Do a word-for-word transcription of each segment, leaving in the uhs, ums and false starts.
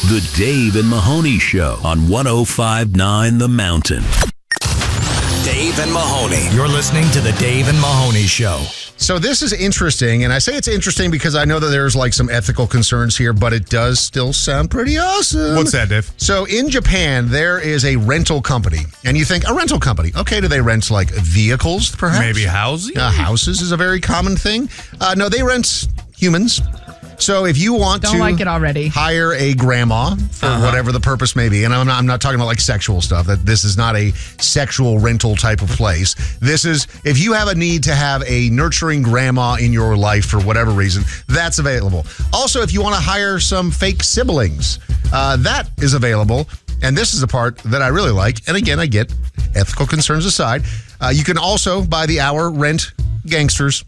The Dave and Mahoney Show on one oh five point nine The Mountain. Dave and Mahoney. You're listening to The Dave and Mahoney Show. So this is interesting, and I say it's interesting because I know that there's like some ethical concerns here, but it does still sound pretty awesome. What's that, Dave? So in Japan, there is a rental company, and you think, a rental company, okay, do they rent like vehicles, perhaps? Maybe housing? Uh, houses is a very common thing. Uh, no, they rent humans. So if you want Don't to like it already. hire a grandma for Uh-huh. whatever the purpose may be, and I'm not, I'm not talking about like sexual stuff, that this is not a sexual rental type of place. This is, if you have a need to have a nurturing grandma in your life for whatever reason, that's available. Also, if you want to hire some fake siblings, uh, that is available. And this is the part that I really like. And again, I get ethical concerns aside. Uh, you can also, by the hour, rent gangsters.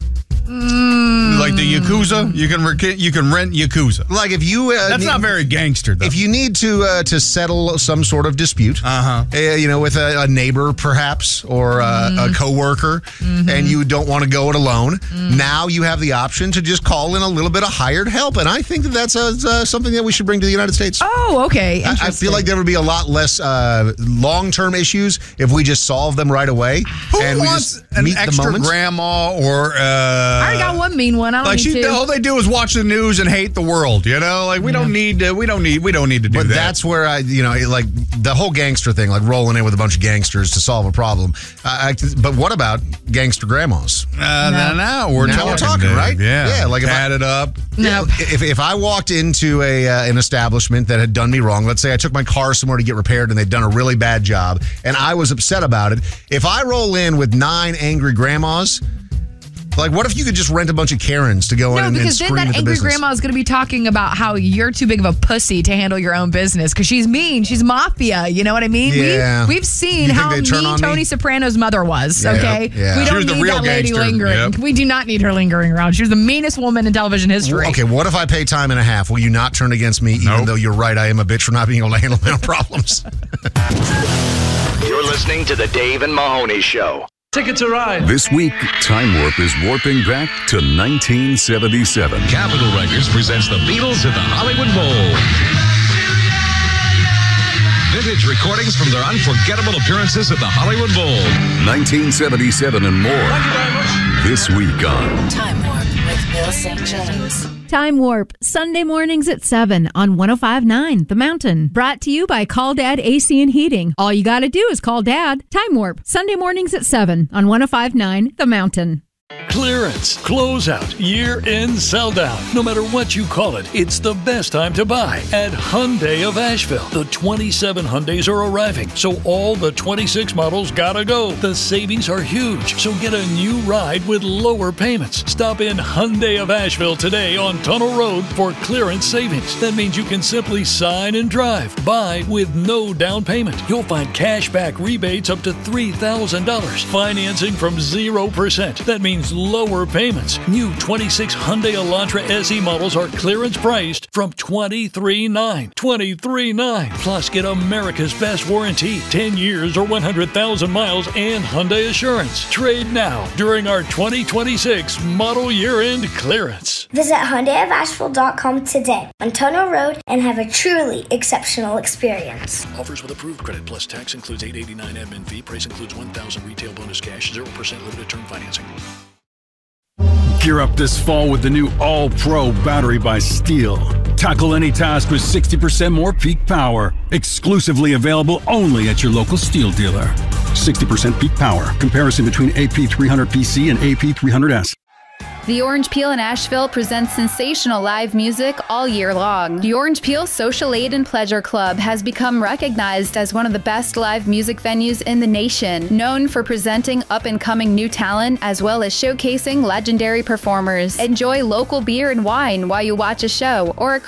Like the Yakuza? You can rec- you can rent Yakuza. Like if you... Uh, That's need, not very gangster, though. If you need to uh, to settle some sort of dispute, Uh-huh. uh, you know, with a, a neighbor perhaps, or uh, a coworker, and you don't want to go it alone, now you have the option to just call in a little bit of hired help. And I think that that's uh, uh, something that we should bring to the United States. Oh, okay. I, I feel like there would be a lot less uh, long-term issues if we just solve them right away. Who and we wants just an meet the extra moments. grandma or... Uh, I already got one mean one. I don't Like need she, to. all they do is watch the news and hate the world. You know, like we don't need to. We don't need. We don't need to do But that. that's where I, you know, like the whole gangster thing, like rolling in with a bunch of gangsters to solve a problem. Uh, I, but what about gangster grandmas? Uh, No. Now we're Now talking, we're talking, Dave. right? Yeah, Yeah, like if I- tatted up. No. If if I walked into a uh, an establishment that had done me wrong, let's say I took my car somewhere to get repaired and they'd done a really bad job, and I was upset about it. If I roll in with nine angry grandmas. Like, what if you could just rent a bunch of Karens to go in No, and, and because then scream that at the angry business? grandma is going to be talking about how you're too big of a pussy to handle your own business because she's mean. She's mafia. You know what I mean? Yeah. We, we've seen You think how they'd mean turn on me? Tony Soprano's mother was, Yeah, okay? yeah. We She don't was the need real that lady gangster. lingering. Yep. We do not need her lingering around. She was the meanest woman in television history. Okay, what if I pay time and a half? Will you not turn against me, even Nope. though you're right, I am a bitch for not being able to handle my own problems? You're listening to the Dave and Mahoney Show. Ticket to Ride. This week, Time Warp is warping back to nineteen seventy-seven. Capitol Records presents the Beatles at the Hollywood Bowl. Vintage recordings from their unforgettable appearances at the Hollywood Bowl. nineteen seventy-seven and more. This week on Time Warp with Bill Saint James. Time Warp, Sunday mornings at seven on one oh five point nine The Mountain. Brought to you by Call Dad A C and Heating. All you got to do is call Dad. Time Warp, Sunday mornings at seven on one oh five point nine The Mountain. Clearance, closeout, year-end sell-down. No matter what you call it, it's the best time to buy at Hyundai of Asheville. The twenty-seven Hyundais are arriving, so all the twenty-six models gotta go. The savings are huge, so get a new ride with lower payments. Stop in Hyundai of Asheville today on Tunnel Road for clearance savings. That means you can simply sign and drive. Buy with no down payment. You'll find cash back rebates up to three thousand dollars. Financing from zero percent. That means lower payments. New twenty-six Hyundai Elantra S E models are clearance priced from twenty-three nine hundred dollars. twenty-three nine hundred dollars. Plus, get America's best warranty, ten years or one hundred thousand miles, and Hyundai Assurance. Trade now during our twenty twenty-six model year-end clearance. Visit Hyundai of Asheville dot com today on Tunnel Road and have a truly exceptional experience. Offers with approved credit plus tax includes eight hundred eighty-nine dollars admin fee. Price includes one thousand dollars retail bonus cash, zero percent limited term financing. Gear up this fall with the new All-Pro battery by Steel. Tackle any task with sixty percent more peak power. Exclusively available only at your local Steel dealer. sixty percent peak power. Comparison between A P three hundred P C and A P three hundred S. The Orange Peel in Asheville presents sensational live music all year long. The Orange Peel Social Aid and Pleasure Club has become recognized as one of the best live music venues in the nation, known for presenting up-and-coming new talent as well as showcasing legendary performers. Enjoy local beer and wine while you watch a show or a